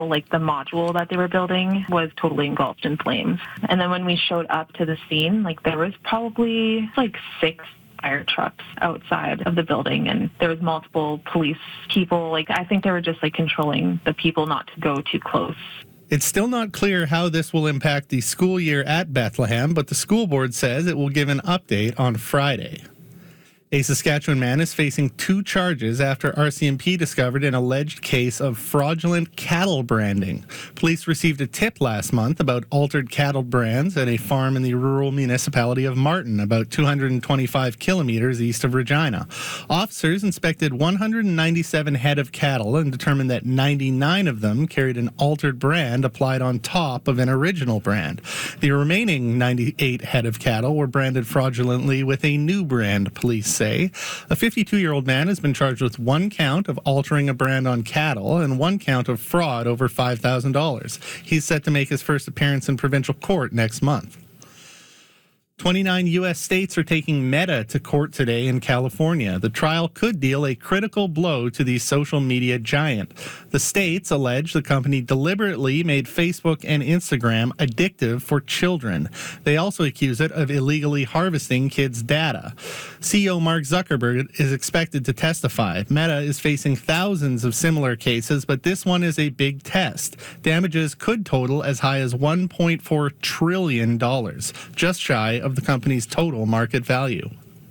Like the module that they were building was totally engulfed in flames. And then when we showed up to the scene, like there was probably like 6 fire trucks outside of the building, and there was multiple police people. Like I think they were just like controlling the people not to go too close. It's still not clear how this will impact the school year at Bethlehem, but the school board says it will give an update on Friday. A Saskatchewan man is facing 2 charges after RCMP discovered an alleged case of fraudulent cattle branding. Police received a tip last month about altered cattle brands at a farm in the rural municipality of Martin, about 225 kilometers east of Regina. Officers inspected 197 head of cattle and determined that 99 of them carried an altered brand applied on top of an original brand. The remaining 98 head of cattle were branded fraudulently with a new brand, police say. A 52-year-old man has been charged with 1 count of altering a brand on cattle and 1 count of fraud over $5,000. He's set to make his first appearance in provincial court next month. 29 U.S. states are taking Meta to court today in California. The trial could deal a critical blow to the social media giant. The states allege the company deliberately made Facebook and Instagram addictive for children. They also accuse it of illegally harvesting kids' data. CEO Mark Zuckerberg is expected to testify. Meta is facing thousands of similar cases, but this one is a big test. Damages could total as high as $1.4 trillion, just shy of the company's total market value.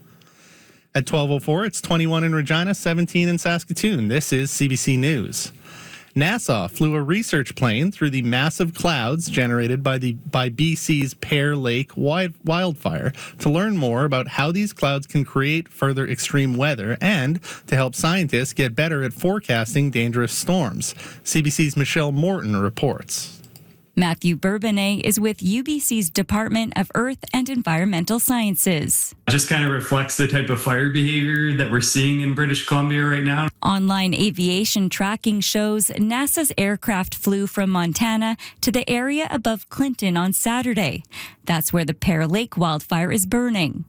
At 12:04, it's 21 in Regina, 17 in Saskatoon. This is CBC News. NASA flew a research plane through the massive clouds generated by BC's Pear Lake wildfire to learn more about how these clouds can create further extreme weather and to help scientists get better at forecasting dangerous storms. CBC's Michelle Morton reports. Matthew Bourbonnais is with UBC's Department of Earth and Environmental Sciences. It just kind of reflects the type of fire behavior that we're seeing in British Columbia right now. Online aviation tracking shows NASA's aircraft flew from Montana to the area above Clinton on Saturday. That's where the Pear Lake wildfire is burning.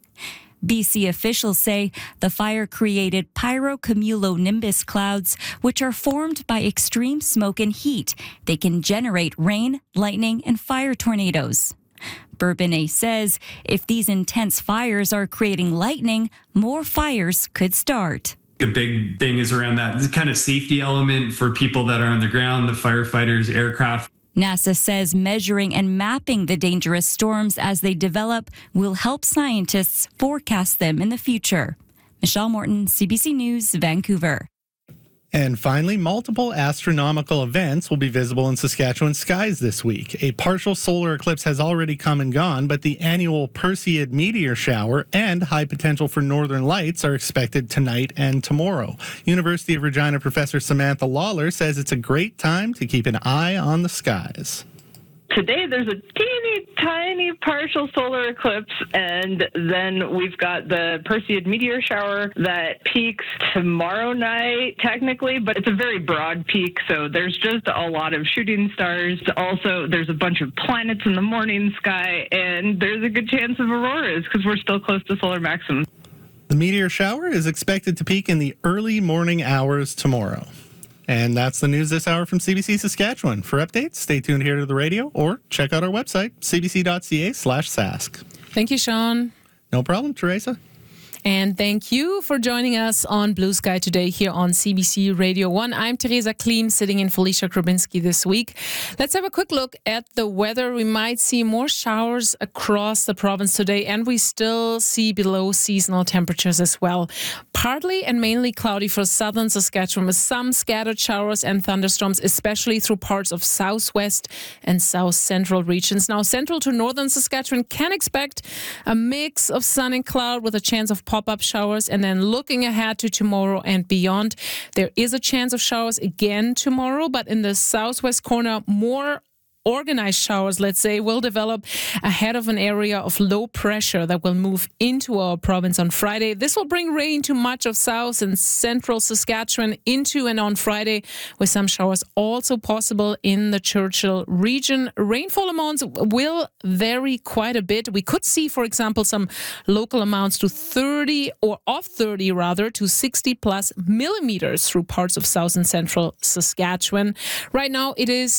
BC officials say the fire created pyrocumulonimbus clouds, which are formed by extreme smoke and heat. They can generate rain, lightning, and fire tornadoes. Bourbonnais says if these intense fires are creating lightning, more fires could start. The big thing is around that kind of safety element for people that are on the ground, the firefighters, aircraft. NASA says measuring and mapping the dangerous storms as they develop will help scientists forecast them in the future. Michelle Morton, CBC News, Vancouver. And finally, multiple astronomical events will be visible in Saskatchewan skies this week. A partial solar eclipse has already come and gone, but the annual Perseid meteor shower and high potential for northern lights are expected tonight and tomorrow. University of Regina professor Samantha Lawler says it's a great time to keep an eye on the skies. Today there's a teeny tiny partial solar eclipse, and then we've got the Perseid meteor shower that peaks tomorrow night technically, but it's a very broad peak, so there's just a lot of shooting stars. Also, there's a bunch of planets in the morning sky, and there's a good chance of auroras because we're still close to solar maximum. The meteor shower is expected to peak in the early morning hours tomorrow. And that's the news this hour from CBC Saskatchewan. For updates, stay tuned here to the radio or check out our website, cbc.ca/sask. Thank you, Sean. No problem, Teresa. And thank you for joining us on Blue Sky today here on CBC Radio 1. I'm Teresa Klim, sitting in Felicia Krobinski this week. Let's have a quick look at the weather. We might see more showers across the province today, and we still see below seasonal temperatures as well. Partly and mainly cloudy for southern Saskatchewan with some scattered showers and thunderstorms, especially through parts of southwest and south central regions. Now, central to northern Saskatchewan can expect a mix of sun and cloud with a chance of pop-up showers. And then looking ahead to tomorrow and beyond, there is a chance of showers again tomorrow, but in the southwest corner, more organized showers, let's say, will develop ahead of an area of low pressure that will move into our province on Friday. This will bring rain to much of south and central Saskatchewan into and on Friday, with some showers also possible in the Churchill region. Rainfall amounts will vary quite a bit. We could see, for example, some local amounts to 30 to 60 plus millimeters through parts of south and central Saskatchewan. Right now, it is